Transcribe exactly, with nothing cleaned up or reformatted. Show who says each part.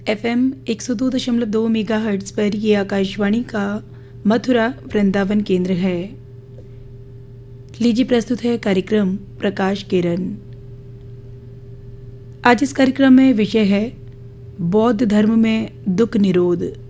Speaker 1: FM एक सौ दो दशमलव दो मेगाहर्ट्ज़ पर ये आकाशवाणी का मथुरा वृंदावन केंद्र है। लीजिए प्रस्तुत है कार्यक्रम प्रकाश किरण। आज इस कार्यक्रम में विषय है बौद्ध धर्म में दुख निरोध।